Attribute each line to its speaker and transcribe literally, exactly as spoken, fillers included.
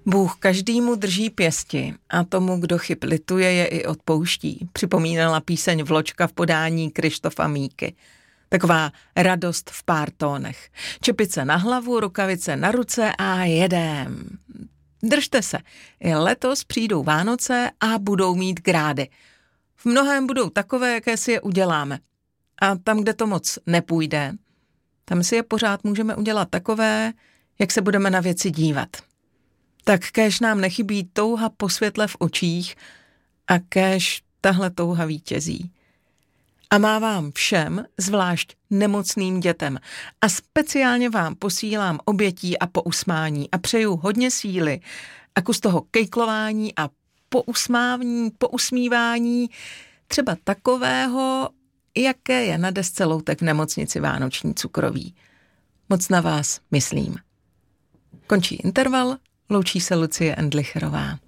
Speaker 1: Bůh každému drží pěsti a tomu, kdo chyb lituje, je i odpouští. Připomínala píseň Vločka v podání Krištofa Míky. Taková radost v pár tónech. Čepice na hlavu, rukavice na ruce a jedem. Držte se, i letos přijdou Vánoce a budou mít grády. V mnohém budou takové, jaké si je uděláme. A tam, kde to moc nepůjde, tam si je pořád můžeme udělat takové, jak se budeme na věci dívat. Tak kéž nám nechybí touha po světle v očích a kéž tahle touha vítězí. A má vám všem, zvlášť nemocným dětem. A speciálně vám posílám obětí a pousmání a přeju hodně síly a kus toho kejklování a pousmávání, pousmívání, třeba takového, jaké je na desce loutek v nemocnici Vánoční cukroví. Moc na vás myslím. Končí interval, loučí se Lucie Endlicherová.